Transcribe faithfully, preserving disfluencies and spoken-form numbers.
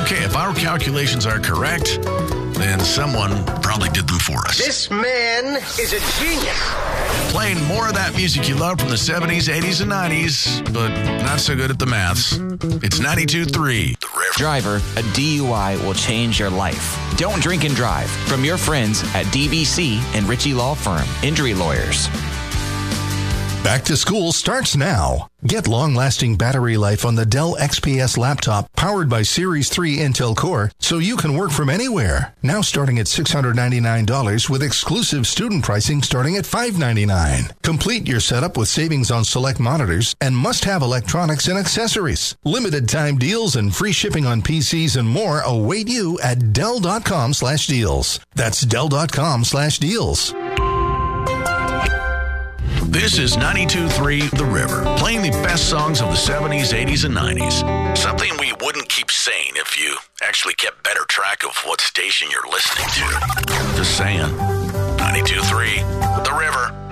Okay, if our calculations are correct, then someone probably did them for us. This man is a genius. Playing more of that music you love from the seventies, eighties, and nineties, but not so good at the maths. It's ninety-two point three, The River. Driver, a D U I will change your life. Don't drink and drive. From your friends at D B C and Ritchie Law Firm, Injury Lawyers. Back to school starts now. Get long-lasting battery life on the Dell X P S laptop powered by Series three Intel Core so you can work from anywhere. Now starting at six hundred ninety-nine dollars with exclusive student pricing starting at five hundred ninety-nine dollars. Complete your setup with savings on select monitors and must-have electronics and accessories. Limited time deals and free shipping on P Cs and more await you at Dell.com slash deals. That's Dell.com slash deals. This is ninety-two point three The River, playing the best songs of the seventies, eighties, and nineties. Something we wouldn't keep saying if you actually kept better track of what station you're listening to. Just saying. ninety-two point three The River.